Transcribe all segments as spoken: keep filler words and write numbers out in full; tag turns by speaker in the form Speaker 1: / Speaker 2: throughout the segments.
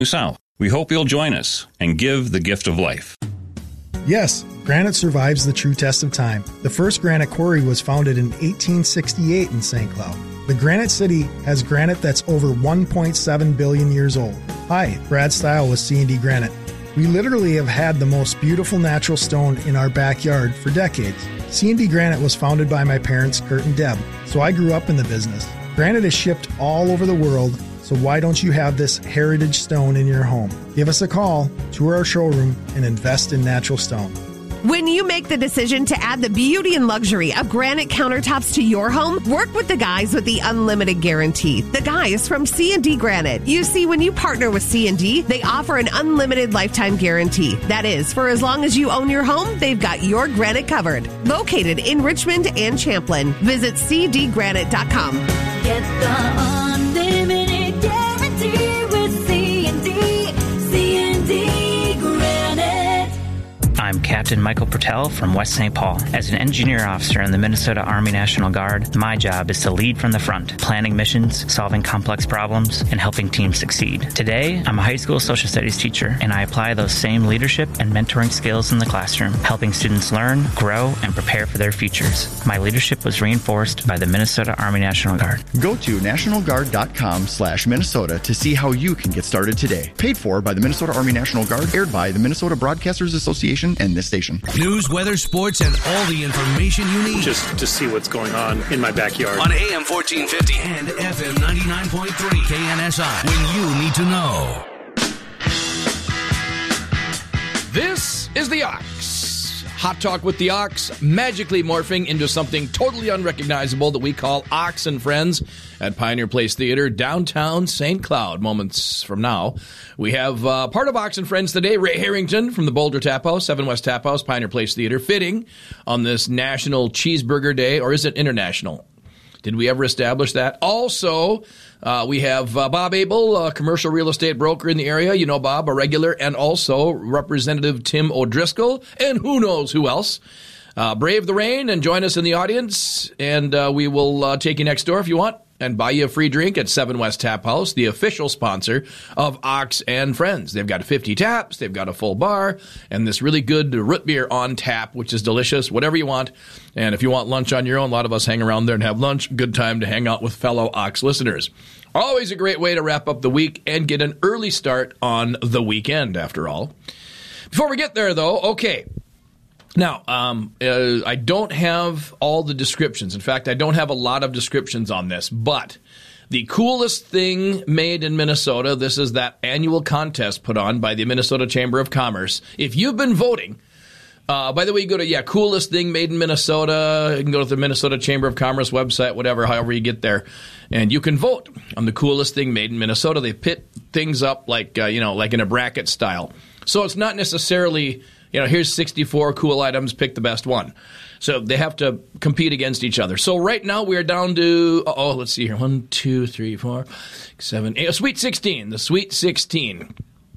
Speaker 1: South. We hope you'll join us and give the gift of life.
Speaker 2: Yes, granite survives the true test of time. The first granite quarry was founded in eighteen sixty-eight in Saint Cloud. The Granite City has granite that's over one point seven billion years old. Hi, Brad Stile with C and D Granite. We literally have had the most beautiful natural stone in our backyard for decades. C and D Granite was founded by my parents, Kurt and Deb, so I grew up in the business. Granite is shipped all over the world, so why don't you have this heritage stone in your home? Give us a call, tour our showroom, and invest in natural stone.
Speaker 3: When you make the decision to add the beauty and luxury of granite countertops to your home, work with the guys with the unlimited guarantee. The guys from C and D Granite. You see, when you partner with C and D, they offer an unlimited lifetime guarantee. That is, for as long as you own your home, they've got your granite covered. Located in Richmond and Champlin. Visit c d granite dot com.
Speaker 4: Get the unlimited guarantee with C and D. C and D Granite.
Speaker 5: I'm Captain Michael Pertell from West Saint Paul. As an engineer officer in the Minnesota Army National Guard, my job is to lead from the front, planning missions, solving complex problems, and helping teams succeed. Today, I'm a high school social studies teacher, and I apply those same leadership and mentoring skills in the classroom, helping students learn, grow, and prepare for their futures. My leadership was reinforced by the Minnesota Army National Guard.
Speaker 6: Go to national guard dot com slash Minnesota to see how you can get started today. Paid for by the Minnesota Army National Guard, aired by the Minnesota Broadcasters Association and this station.
Speaker 7: News, weather, sports, and all the information you need.
Speaker 8: Just to see what's going on in my backyard.
Speaker 7: On A M fourteen fifty and F M ninety-nine point three K N S I. When you need to know.
Speaker 9: This is the Ox. Hot Talk with the Ox, magically morphing into something totally unrecognizable that we call Ox and Friends at Pioneer Place Theater, downtown Saint Cloud. Moments from now, we have uh, part of Ox and Friends today, Ray Harrington from the Boulder Tap House, Seven West Tap House, Pioneer Place Theater, fitting on this National Cheeseburger Day, or is it international? Did we ever establish that? Also, uh, we have uh, Bob Abel, a commercial real estate broker in the area. You know Bob, a regular, and also Representative Tim O'Driscoll, and who knows who else. Uh, brave the rain and join us in the audience, and uh, we will uh, take you next door if you want and buy you a free drink at Seven West Tap House, the official sponsor of Ox and Friends. They've got fifty taps, they've got a full bar, and this really good root beer on tap, which is delicious, whatever you want. And if you want lunch on your own, a lot of us hang around there and have lunch. Good time to hang out with fellow Ox listeners. Always a great way to wrap up the week and get an early start on the weekend, after all. Before we get there, though, okay. Now, um, uh, I don't have all the descriptions. In fact, I don't have a lot of descriptions on this, but the coolest thing made in Minnesota, this is that annual contest put on by the Minnesota Chamber of Commerce. If you've been voting, uh, by the way, you go to, yeah, coolest thing made in Minnesota. You can go to the Minnesota Chamber of Commerce website, whatever, however you get there, and you can vote on the coolest thing made in Minnesota. They pit things up like, uh, you know, like in a bracket style. So it's not necessarily, you know, here's sixty-four cool items, pick the best one. So they have to compete against each other. So right now we are down to, oh, let's see here, one, two, three, four, seven, eight, Sweet sixteen, the Sweet sixteen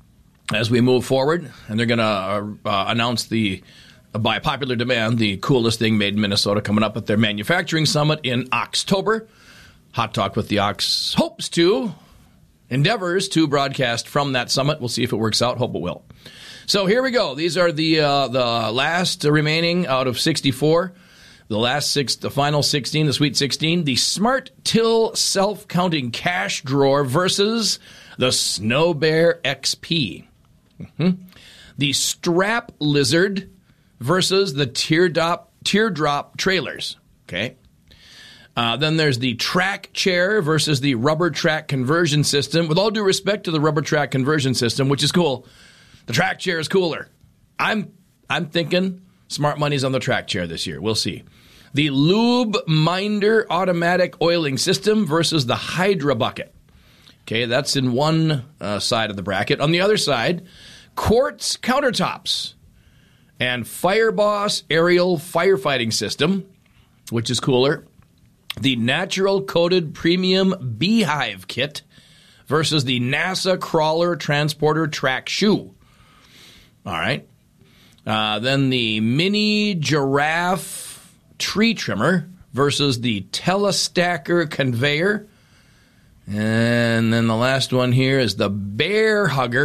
Speaker 9: as we move forward. And they're going to uh, uh, announce the, uh, by popular demand, the coolest thing made in Minnesota coming up at their manufacturing summit in October. Hot Talk with the Ox hopes to, endeavors to broadcast from that summit. We'll see if it works out. Hope it will. So here we go. These are the uh, the last remaining out of sixty-four. The last six, the final sixteen, the Sweet sixteen. The Smart Till Self-Counting Cash Drawer versus the Snow Bear X P. Mm-hmm. The Strap Lizard versus the Teardrop Teardrop Trailers. Okay. Uh, then there's the Track Chair versus the Rubber Track Conversion System. With all due respect to the Rubber Track Conversion System, which is cool, the Track Chair is cooler. I'm I'm thinking smart money's on the Track Chair this year. We'll see. The Lube Minder Automatic Oiling System versus the Hydra Bucket. Okay, that's in one uh, side of the bracket. On the other side, Quartz Countertops and Fireboss Aerial Firefighting System, which is cooler. The Natural Coated Premium Beehive Kit versus the NASA Crawler Transporter Track Shoe. All right. Uh, then the Mini Giraffe Tree Trimmer versus the Telestacker Conveyor. And then the last one here is the Bear Hugger.